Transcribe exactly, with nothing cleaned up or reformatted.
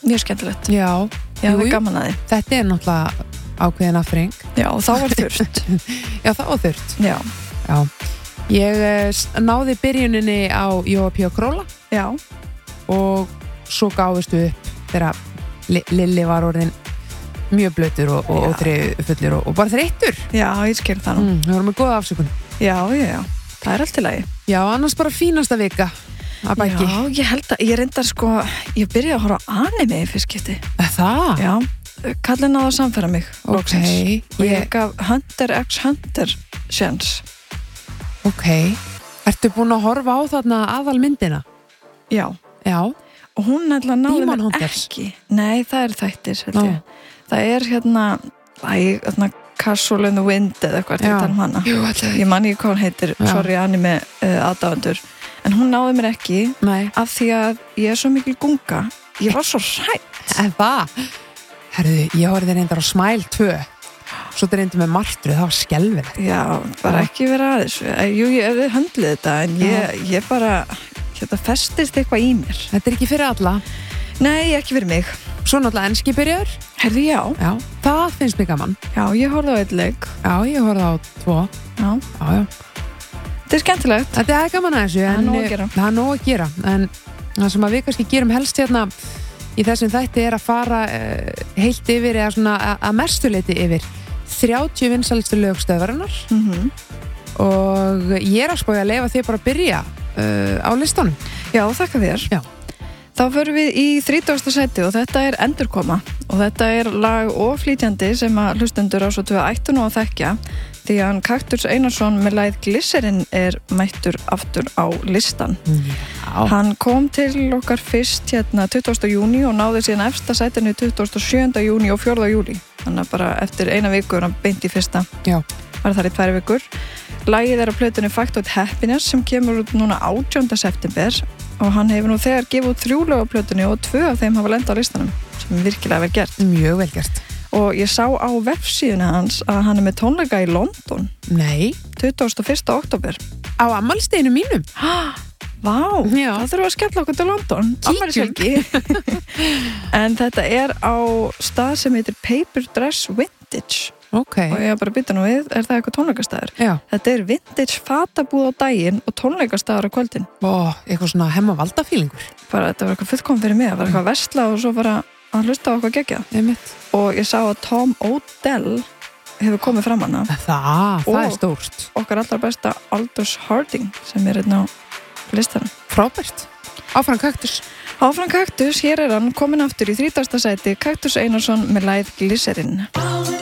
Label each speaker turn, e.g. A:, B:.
A: mjög skemmtilegt.
B: Já,
A: Já,
B: jú,
A: það er
B: jú.
A: gaman að því.
B: Þetta er náttúrulega ákveðin aðfring.
A: Já, og þá var þurft.
B: Já, það var þurft.
A: Já.
B: Já. Ég eh, s- náði byrjuninni á Jóa P. Króla
A: Já.
B: og svo gáðustu upp þegar Li- Lilli var orðin mjög blautur og, og, og þrifullur og, og bara þreyttur.
A: Já, ég skil það nú.
B: Mm, við vorum með góða afsökun.
A: Já, já, já. Það er allt í lagi.
B: Já, annars bara fínasta vika að bæki.
A: Já, ég held að, ég reyndar sko, ég byrjaði að horfa á anime í fyrst skipti.
B: Það?
A: Já, kallinn náði að samfæra mig.
B: Ok.
A: loksins. Og
B: Ég,
A: ég gaf Hunter x Hunter sjens.
B: ok. Ertu búin að horfa á þarna aðalmyndina?
A: Já.
B: Já.
A: Og hún ætla náði
B: Demon
A: mér
B: Hunters.
A: ekki. Nei, það er þættir, held
B: Nó.
A: ég. Það er hérna, æ, hérna Castle in the Wind eða eitthvað,
B: Já.
A: þetta um hana.
B: Jú, þetta
A: Ég man ekki hvað hún heitir,
B: Já.
A: sorry anime uh, aðdáendur. En hún náði mér ekki
B: Nei.
A: af því að ég er svo mikil gunga. Ég var svo hrætt.
B: En það? Herðu, ég horfði reyndar á Smile tvö. Svo þetta reyndi með martru, það var skelfilegt.
A: Já, bara
B: Já.
A: ekki vera aðeins. Jú, ég hefði höndlið þetta, en ég, ég bara, þetta festist eitthvað í mér.
B: Þetta er ekki fyrir alla.
A: Nei, ekki fyrir mig.
B: Svo náttúrulega enski byrjar.
A: Herði, já.
B: Já. Það finnst mér gaman.
A: Já, ég horfði á eitt leik.
B: Já, ég horfði á tvo.
A: Já,
B: Já, já.
A: þetta er skemmtilegt.
B: Þetta er gaman að þessu.
A: Það er
B: en,
A: nóg að gera.
B: Það er nóg að gera. En það sem að við kannski gerum helst hérna í þessum þætti er að fara uh, heilt yfir eða svona að, að mestuleiti yfir þrjátíu vinsælustu lögstöðvarinnar
A: Mm
B: og ég er að spója að leifa þér bara að byrja uh, á listanum.
A: Já, þakka þér.
B: Já.
A: Þá förum við í þrítugasta sæti og þetta er Endurkoma og þetta er lag og flytjandi sem að hlustendur á svo tvö ættu nú að þekkja því að hann Kaktus Einarsson með lagið Glycerin er mættur aftur á listan.
B: Já.
A: Hann kom til okkar fyrst hérna tuttugasta júní og náði síðan efsta sætinu tuttugasta og sjöunda júní og fjórða júlí. Þannig að bara eftir eina viku er hann beint í fyrsta.
B: Já.
A: Var þar í tvær vikur. Lagið er á plötunni Fact of Happiness sem kemur út núna átjánda september og hann hefur nú þegar gefið út þrjú lög á plötunni og tvö af þeim hafa lenda á listanum sem er virkilega vel gert.
B: Mjög vel gert.
A: Og ég sá á vefsíðuna hans að hann er með tónleika í London
B: Nei.
A: tuttugasta og fyrsta október.
B: Á afmælisdeginum mínum.
A: Vá,
B: Já.
A: það þurfum að skella okkur til London. Afmælishelgi. En þetta er á stað sem heitir Paper Dress Vintage.
B: Ok.
A: Og ég er bara að bytta nú við, er það eitthvað tónleikastæður?
B: Já.
A: Þetta er vintage fatabúð á daginn og tónleikastæður á kvöldin.
B: Ó, eitthvað svona hemma valdafílingur.
A: Bara þetta var eitthvað fullkom fyrir mig, það var eitthvað versla og svo bara að hlusta á eitthvað geggjað.
B: Einmitt.
A: Og ég sá að Tom Odell hefur komið fram hana.
B: Það, það
A: Og-
B: er stórt.
A: Okkar allra besta Aldous Harding sem er hérna á listanum.
B: Frábært. Áfram Kaktus.
A: Áfram Kaktus, hér er hann komin aftur í þrítugasta sæti, Kaktus Einarsson með lagið Glycerin.